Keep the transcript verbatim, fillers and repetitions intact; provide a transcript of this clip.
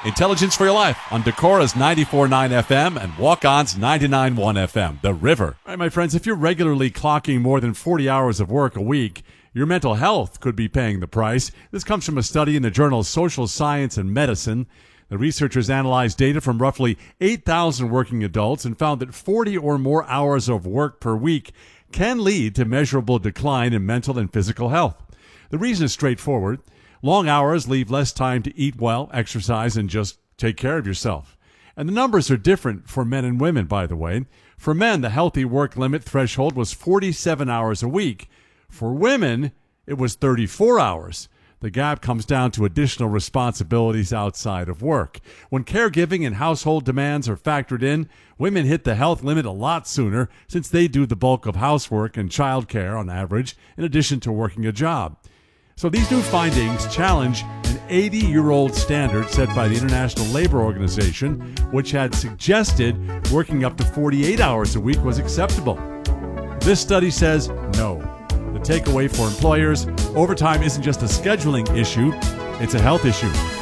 Intelligence for Your Life on Decora's ninety-four point nine F M and Walk-On's ninety-nine point one F M, The River. All right, my friends, if you're regularly clocking more than forty hours of work a week, your mental health could be paying the price. This comes from a study in the journal Social Science and Medicine. The researchers analyzed data from roughly eight thousand working adults and found that forty or more hours of work per week can lead to measurable decline in mental and physical health. The reason is straightforward. Long hours leave less time to eat well, exercise, and just take care of yourself. And the numbers are different for men and women, by the way. For men, the healthy work limit threshold was forty-seven hours a week. For women, it was thirty-four hours. The gap comes down to additional responsibilities outside of work. When caregiving and household demands are factored in, women hit the health limit a lot sooner since they do the bulk of housework and childcare on average, in addition to working a job. So these new findings challenge an eighty-year-old standard set by the International Labor Organization, which had suggested working up to forty-eight hours a week was acceptable. This study says no. The takeaway for employers, overtime isn't just a scheduling issue, it's a health issue.